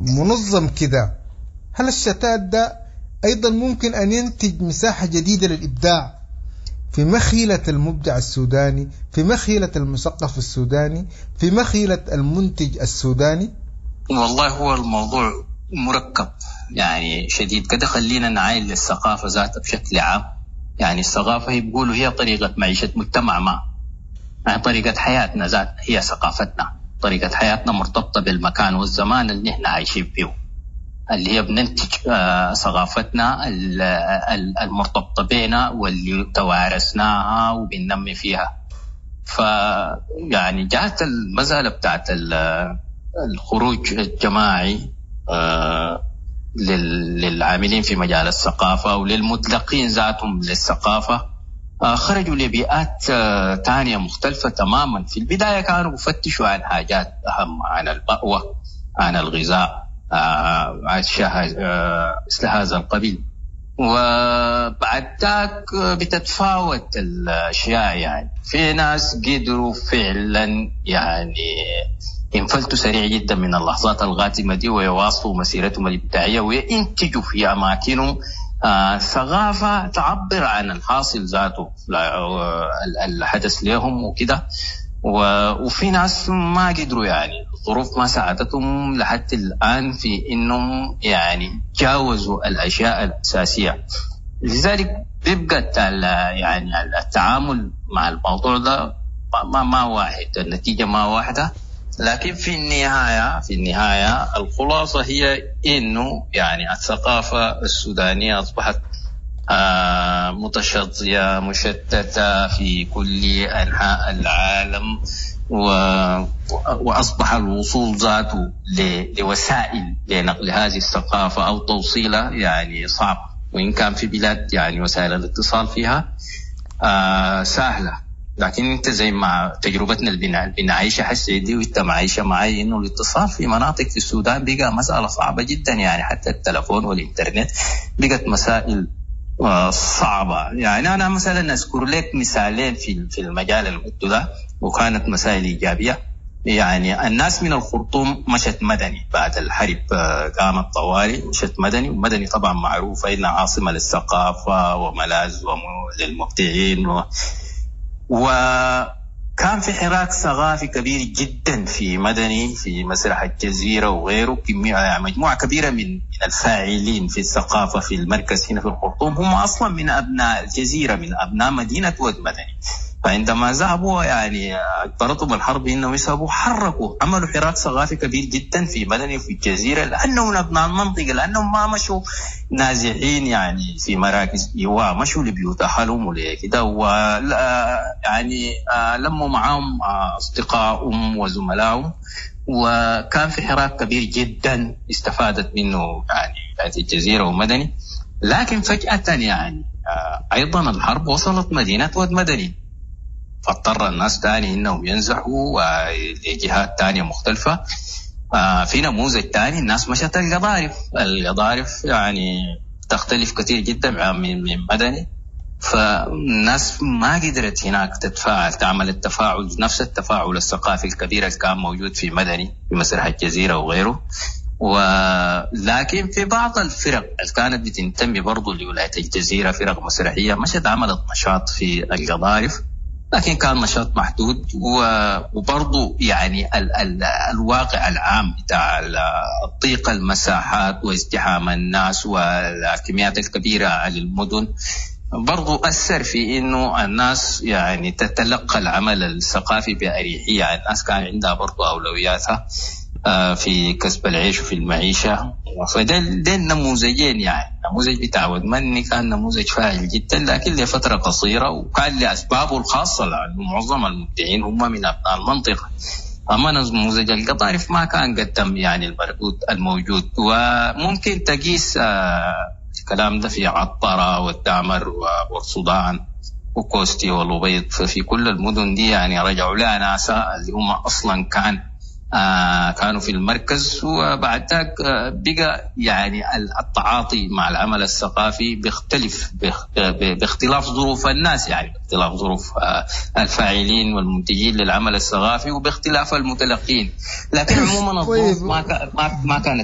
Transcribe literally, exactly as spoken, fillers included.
منظم كده، هل الشتات ده أيضا ممكن أن ينتج مساحة جديدة للإبداع في مخيلة المبدع السوداني، في مخيلة المثقف السوداني، في مخيلة المنتج السوداني؟ والله هو الموضوع مركب يعني شديد كده. خلينا نعاين للثقافة ذاتها بشكل عام. يعني الثقافة هي بيقولوا هي طريقة معيشة مجتمع ما، يعني طريقة حياتنا ذات هي ثقافتنا. طريقة حياتنا مرتبطة بالمكان والزمان اللي نحن عايشين فيه، اللي هي بننتج آه ثقافتنا المرتبطة بينا واللي توارثناها وبننمي فيها. فيعني جاءت المسألة بتاعت الخروج الجماعي آه للعاملين في مجال الثقافة وللمطلقين ذاتهم للثقافة، آه خرجوا لبيئات آه تانية مختلفة تماما. في البداية كانوا يفتشوا عن حاجات أهم، عن المأوى، عن الغذاء، آه أشياء آه مثل هذا القبيل. وبعد ذاك بتتفاوت الأشياء. يعني في ناس قدروا فعلا يعني ينفلتوا سريع جدا من اللحظات الغاتمة دي ويواصلوا مسيرتهم الإبداعية وينتجوا في أماكنهم آه ثقافة تعبر عن الحاصل ذاته الحدث لهم وكده. وفي ناس ما قدروا، يعني الظروف ما ساعدتهم لحد الآن في إنهم يعني تجاوزوا الأشياء الأساسية. لذلك بيبقى يعني التعامل مع الموضوع ده ما ما واحد، النتيجة ما واحدة. لكن في النهاية في النهاية الخلاصة هي إنه يعني الثقافة السودانية أصبحت آه متشظية مشتتة في كل أنحاء العالم، وأصبح الوصول ذاته لوسائل لنقل هذه الثقافة أو توصيلها يعني صعب. وإن كان في بلاد يعني وسائل الاتصال فيها آه سهلة، لكن انت زي ما تجربتنا اللي بنعيشها حسي دي وانت معيشه معي انه الاتصال في مناطق في السودان بقى مساله صعبه جدا. يعني حتى التلفون والانترنت بقت مسائل صعبه. يعني انا مثلا اذكر لك مثالين في في المجال المدة ده وكانت مسائل ايجابيه. يعني الناس من الخرطوم مشت مدني بعد الحرب، قامت طوالي مشت مدني. ومدني طبعا معروفه انها عاصمه للثقافه وملاذ للمبدعين و وكان في حراك ثقافي كبير جدا في مدني، في مسرح الجزيرة وغيره. مجموعة كبيرة من من الفاعلين في الثقافة في المركز هنا في الخرطوم هم أصلا من أبناء الجزيرة، من أبناء مدينة ود مدني. فعندما ذهبوا يعني اضطرتهم الحرب انهم يذهبوا، حركوا عملوا حراك ثقافي كبير جدا في مدني وفي الجزيره، لانهم من ابناء المنطقه، لانهم ما مشوا نازحين يعني في مراكز ايواء، مشوا لبيوت اهلهم ولكده. ويعني لموا معهم اصدقائهم وزملائهم، وكان في حراك كبير جدا استفادت منه يعني الجزيره ومدني. لكن فجاه يعني ايضا الحرب وصلت مدينه ود مدني، فاضطر الناس تاني انهم ينزحوا لجهات تانية مختلفة. في نموذج تاني الناس مشت القضارف. القضارف يعني تختلف كثير جدا من من مدني، فالناس ما قدرت هناك تتفاعل تعمل التفاعل نفس التفاعل الثقافي الكبير اللي كان موجود في مدني في مسرح الجزيرة وغيره. ولكن في بعض الفرق اللي كانت بتنتمي برضو لولاية الجزيرة، فرق مسرحية مشت عملت نشاط في القضارف، لكن كان نشاط محدود. وبرضو يعني ال ال الواقع العام بتاع الضيق المساحات وازدحام الناس والكميات الكبيرة للمدن برضو أثر في إنه الناس يعني تتلقى العمل الثقافي بأريحية. الناس كان عندها برضو أولوياتها في كسب العيش وفي المعيشة. فده ده النموذجين. يعني نموذج بتاع ود مدني كان نموذج فاعل جدا لكن لفترة قصيرة، وكان لأسبابه الخاصة، لأنه معظم المبدعين هم من أبناء المنطقة. أما نموذج القطارف ما كان قدم يعني المردود الموجود. وممكن تقيس الكلام ده في عطارة والدامر والصودان وكوستي والوبيض. ففي كل المدن دي يعني رجعوا لها ناس اللي هم أصلا كان آه كانوا في المركز، وبعد ذلك آه بقى يعني التعاطي مع العمل الثقافي بيختلف باختلاف ظروف الناس، يعني باختلاف ظروف آه الفاعلين والمنتجين للعمل الثقافي وباختلاف المتلقين. لكن عموما الظروف ما ما ما كانت